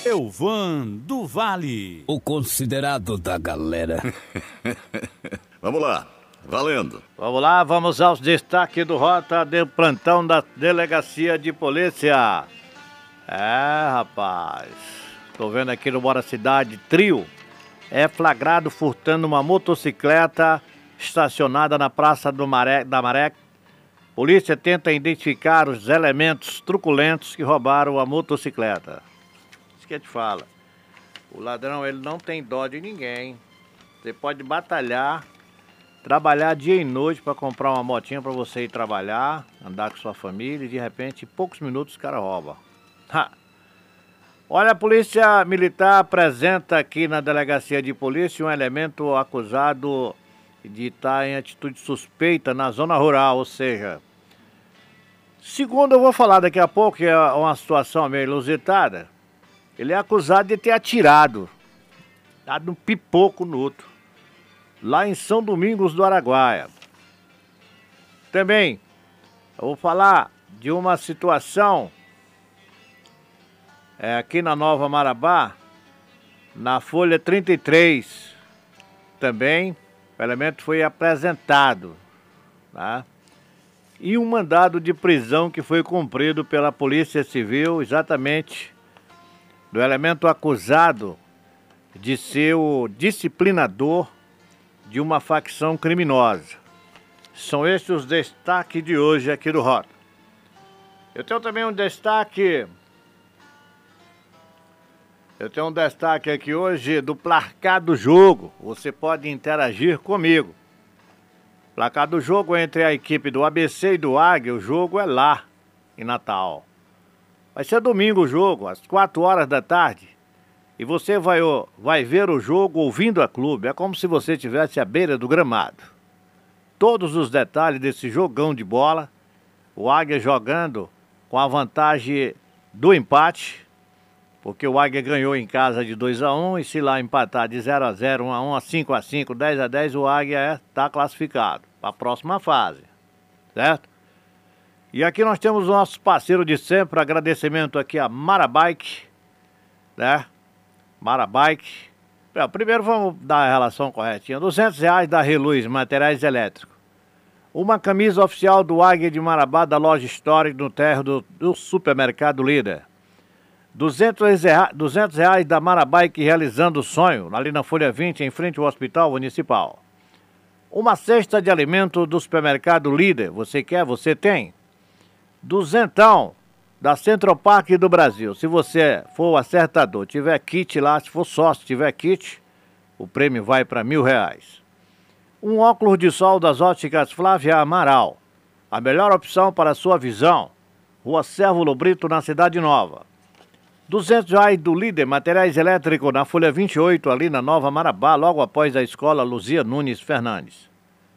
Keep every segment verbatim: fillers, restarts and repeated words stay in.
Elvan do Vale, o considerado da galera. Vamos lá, valendo. Vamos lá, vamos aos destaques do Rota de plantão da Delegacia de Polícia. É, rapaz, tô vendo aqui no Bora Cidade, trio é flagrado furtando uma motocicleta estacionada na Praça do Maré, da Maré. Polícia tenta identificar os elementos truculentos que roubaram a motocicleta. Isso que eu te falo. O ladrão, ele não tem dó de ninguém. Você pode batalhar, trabalhar dia e noite para comprar uma motinha para você ir trabalhar, andar com sua família e de repente, em poucos minutos, o cara rouba. Ha. Olha, a Polícia Militar apresenta aqui na Delegacia de Polícia um elemento acusado de estar em atitude suspeita na zona rural, ou seja, segundo eu vou falar daqui a pouco, que é uma situação meio inusitada, ele é acusado de ter atirado, dado um pipoco no outro, lá em São Domingos do Araguaia. Também, eu vou falar de uma situação é, aqui na Nova Marabá, na Folha trinta e três, também o elemento foi apresentado, tá? E um mandado de prisão que foi cumprido pela Polícia Civil, exatamente do elemento acusado de ser o disciplinador de uma facção criminosa. São estes os destaques de hoje aqui do Rota. Eu tenho também um destaque... Eu tenho um destaque aqui hoje do placar do jogo. Você pode interagir comigo. Placar do jogo entre a equipe do A B C e do Águia. O jogo é lá, em Natal. Vai ser domingo o jogo, às quatro horas da tarde. E você vai, vai ver o jogo ouvindo a clube. É como se você estivesse à beira do gramado. Todos os detalhes desse jogão de bola. O Águia jogando com a vantagem do empate. Porque o Águia ganhou em casa de dois a um e se lá empatar de zero a zero, um a um, cinco a cinco, dez a dez, o Águia está classificado para a próxima fase, certo? E aqui nós temos o nosso parceiro de sempre, agradecimento aqui a Marabike, né? Marabike. Primeiro vamos dar a relação corretinha, duzentos reais da Reluz, materiais elétricos. Uma camisa oficial do Águia de Marabá da loja histórica no térreo do, do supermercado Líder. duzentos reais da Marabike realizando o sonho, ali na Folha vinte, em frente ao Hospital Municipal. Uma cesta de alimento do supermercado Líder. Você quer? Você tem. Duzentão da Central Park do Brasil. Se você for o acertador, tiver kit lá, se for sócio, tiver kit, o prêmio vai para mil reais. Um óculos de sol das óticas Flávia Amaral. A melhor opção para a sua visão. Rua Cérvulo Brito, na Cidade Nova. duzentos reais do Líder, materiais elétricos, na Folha vinte e oito, ali na Nova Marabá, logo após a escola Luzia Nunes Fernandes.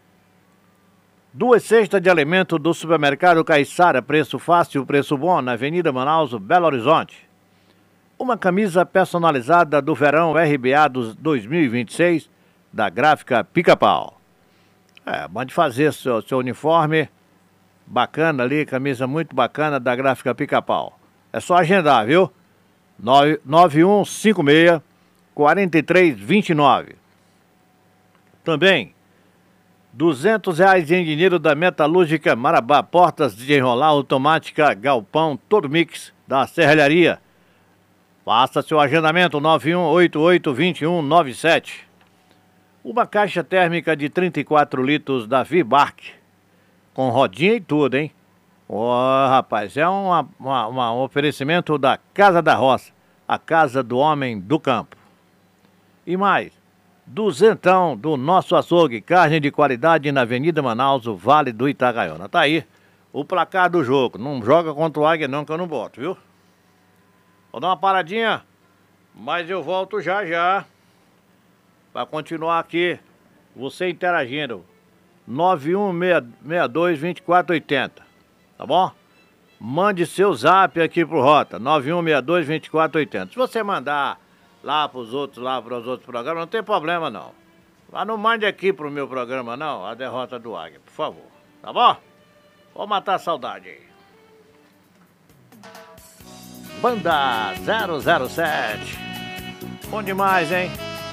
Duas cestas de alimento do supermercado Caiçara, preço fácil, preço bom, na Avenida Manaus, Belo Horizonte. Uma camisa personalizada do verão R B A dos dois mil e vinte e seis, da gráfica Pica-Pau. É, mande fazer seu, seu uniforme bacana ali, camisa muito bacana da gráfica Pica-Pau. É só agendar, viu? nove um cinco seis, quatro três dois nove. Também, duzentos reais em dinheiro da Metalúrgica Marabá, portas de enrolar automática, galpão, todo mix da serralharia. Faça seu agendamento, nove um oito oito, dois um nove sete. Uma caixa térmica de trinta e quatro litros da Vibark, com rodinha e tudo, hein? Ó, oh, rapaz, é uma, uma, uma, um oferecimento da Casa da Roça, a casa do homem do campo. E mais, duzentão do nosso açougue, carne de qualidade na Avenida Manaus, o Vale do Itagaiona. Tá aí o placar do jogo. Não joga contra o Águia não, que eu não boto, viu? Vou dar uma paradinha, mas eu volto já já para continuar aqui, você interagindo. nove um seis dois, dois quatro oito zero. Tá bom? Mande seu zap aqui pro Rota, nove um seis dois, dois quatro oito zero. Se você mandar lá pros outros, lá pros outros programas, não tem problema não. Mas não mande aqui pro meu programa não, a derrota do Águia, por favor. Tá bom? Vou matar a saudade aí. Banda zero zero sete. Bom demais, hein?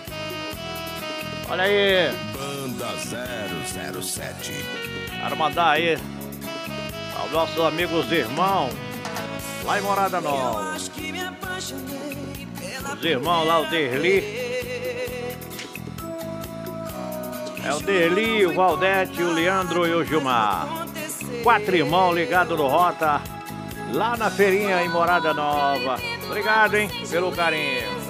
Olha aí. Banda zero zero sete. Quero mandar aí aos nossos amigos irmãos lá em Morada Nova. Os irmãos lá, o Derli. É o Derli, o Valdete, o Leandro e o Gilmar. Quatro irmãos ligados no Rota, lá na feirinha em Morada Nova. Obrigado, hein, pelo carinho.